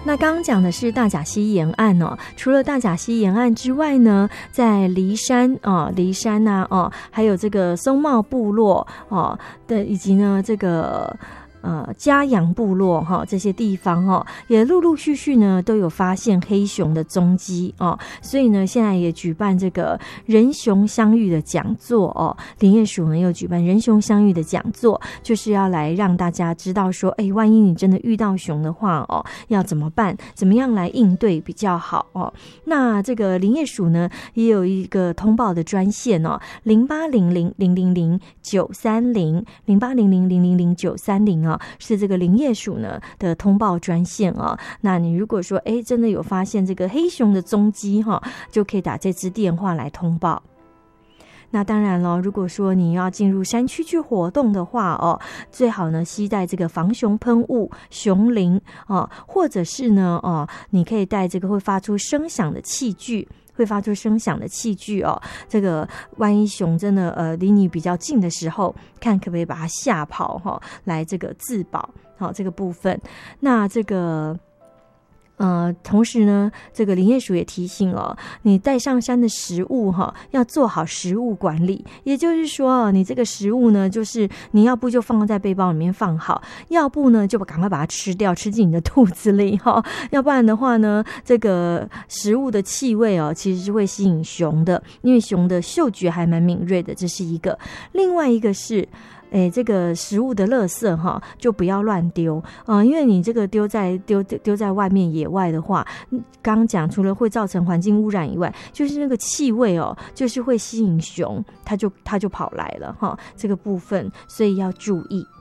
那刚刚讲的是大甲溪沿岸哦，除了大甲溪沿岸之外呢，在梨山啊还有这个松茂部落的，以及呢这个嘉阳部落这些地方也陆陆续续呢都有发现黑熊的踪迹所以呢现在也举办这个人熊相遇的讲座林业署呢又举办人熊相遇的讲座，就是要来让大家知道说，万一你真的遇到熊的话要怎么办，怎么样来应对比较好那这个林业署呢也有一个通报的专线0800000930 0800000930是这个林业署呢的通报专线那你如果说真的有发现这个黑熊的踪迹就可以打这支电话来通报。那当然了，如果说你要进入山区去活动的话最好呢携带这个防熊喷雾、熊铃或者是呢你可以带这个会发出声响的器具。这个万一熊真的离你比较近的时候，看可不可以把它吓跑来这个自保这个部分。那这个同时呢，这个林业署也提醒你带上山的食物要做好食物管理，也就是说你这个食物呢，就是你要不就放在背包里面放好，要不呢就赶快把它吃掉，吃进你的肚子里要不然的话呢，这个食物的气味其实是会吸引熊的，因为熊的嗅觉还蛮敏锐的，这是一个。另外一个是这个食物的垃圾就不要乱丢因为你这个丢在外面野外的话，刚刚讲除了会造成环境污染以外，就是那个气味就是会吸引熊，它就跑来了这个部分，所以要注意。